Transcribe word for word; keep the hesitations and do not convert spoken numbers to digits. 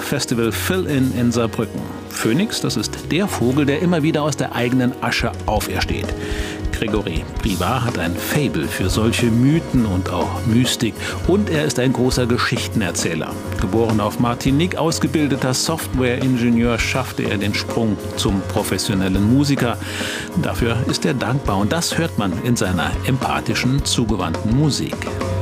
Festival Fill-In in Saarbrücken. Phoenix, das ist der Vogel, der immer wieder aus der eigenen Asche aufersteht. Gregory Privas hat ein Faible für solche Mythen und auch Mystik. Und er ist ein großer Geschichtenerzähler. Geboren auf Martinique, ausgebildeter Softwareingenieur, schaffte er den Sprung zum professionellen Musiker. Dafür ist er dankbar und das hört man in seiner empathischen, zugewandten Musik.